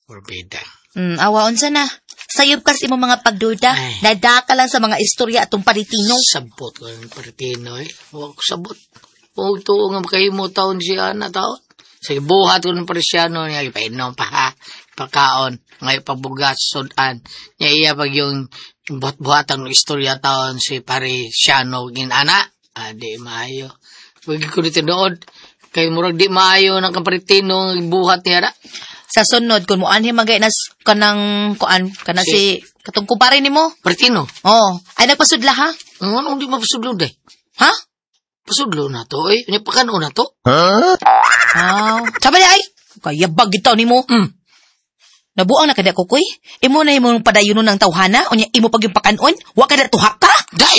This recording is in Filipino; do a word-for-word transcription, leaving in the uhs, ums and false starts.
Forbida. Hmm, awaon sa na. Sayop kasi mo mga pagduda. Ay. Nadaka lang sa mga istorya atong paritino. Sabot ko ng Paritino eh. Huwag ko sabot. Huwag to nga makahimo taon siya na taon. Sige, buhat ko ng Parisiano niya. Ipainom pa ha. Pagkaon. Ngayon pabugas, sudan. Niya iya pag yung buhat-buhatan ng istorya taon si Parisiano ginana. Ah, di maayo. Huwag ko dito doon. Kay murag di maayo ng Paritino buhat niya na. Sa sunod, kung mo anhi magay nas kanang kuan, kana si, Si- katong kumpare nimo. Paritino. Oh, ay nagpasudla ha? Ang anong di mapasudlo day? Ha? Pasudlo na to eh. Ano pa na to? Aw. Sabi ay, kaya bag ito nimo. Hmm. Nabuang na kada kukoy. Imo na imong padayon ng tawhana, unya imo pag yung pakanon, wa kada tuhak ka. Day!